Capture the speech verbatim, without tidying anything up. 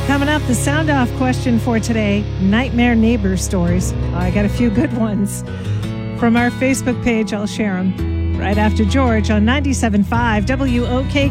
Coming up, the sound off question for today, nightmare neighbor stories. I got a few good ones from our Facebook page. I'll share them right after George on ninety-seven point five W O K